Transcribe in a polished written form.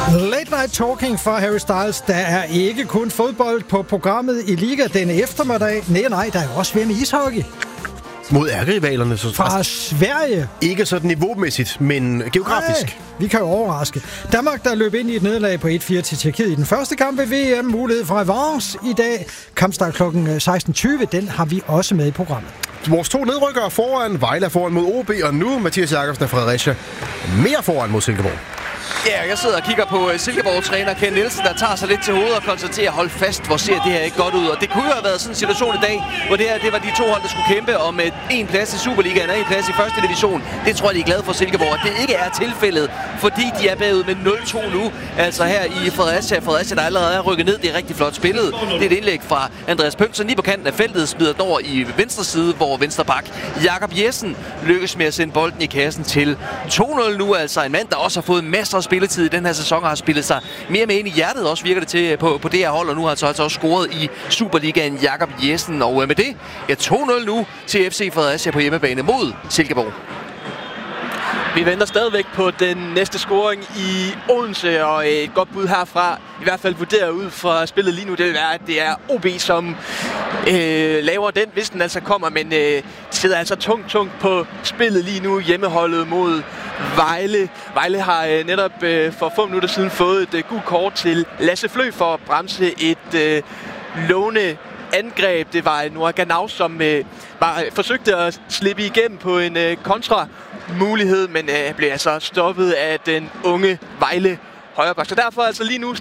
Late Night Talking fra Harry Styles. Der er ikke kun fodbold på programmet i Liga denne eftermiddag. Nej, der er også VM i ishockey. Mod ærkerivalerne. Fra Sverige. Ikke sådan niveaumæssigt, men geografisk. Nej, vi kan jo overraske. Danmark, der løb ind i et nederlag på 1-4 til Tjekkiet i den første kamp ved VM. Mulighed for revanche i dag. Kampstart kl. 16.20. Den har vi også med i programmet. Vores to nedrykkere foran. Vejle foran mod OB, og nu Mathias Jakobsen af Fredericia mere foran mod Silkeborg. Ja, jeg sidder og kigger på Silkeborg-træner Ken Nielsen, der tager sig lidt til hovedet og konstaterer, hold fast, hvor ser det her ikke godt ud. Og det kunne jo have været sådan en situation i dag, hvor det her det var de to hold, der skulle kæmpe om en plads i Superligaen og en plads i første division. Det tror jeg, de er glade for Silkeborg, at det ikke er tilfældet, fordi de er bagud med 0-2 nu. Altså her i Fredericia. Fredericia, der allerede er rykket ned. Det er rigtig flot spillet. Det er et indlæg fra Andreas Pønsen lige på kanten af feltet, smider den over i venstre side, hvor venstre bak Jakob Jessen lykkes med at sende bolden i kassen til 2-0 nu. Altså en mand, der også har fået masser af spilletid i den her sæson, har spillet sig mere med ind i hjertet, også virker det til på det her hold, og nu har han så altså også scoret i Superligaen Jakob Jessen, og med det, 2-0 nu til FC Fredericia på hjemmebane mod Silkeborg. Vi venter stadigvæk på den næste scoring i Odense, og et godt bud herfra, i hvert fald vurderet ud fra spillet lige nu, det vil være, at det er OB, som laver den, hvis den altså kommer, men de sidder altså tungt på spillet lige nu, hjemmeholdet mod Vejle. Vejle har netop for få minutter siden fået et gult kort til Lasse Flø for at bremse et lovende angreb. Det var Noah Ganau, som forsøgte at slippe igennem på en kontra-mulighed, men blev altså stoppet af den unge Vejle højreback. Så derfor altså lige nu